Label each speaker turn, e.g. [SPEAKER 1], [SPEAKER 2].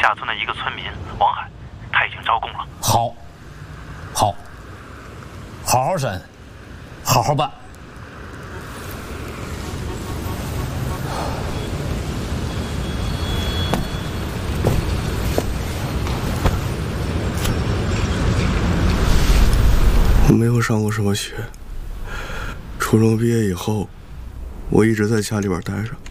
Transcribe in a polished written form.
[SPEAKER 1] 下村的一个村民王海，他已经招供了。
[SPEAKER 2] 好，好，好好审，好好办。
[SPEAKER 3] 我没有上过什么学，初中毕业以后，我一直在家里边待着。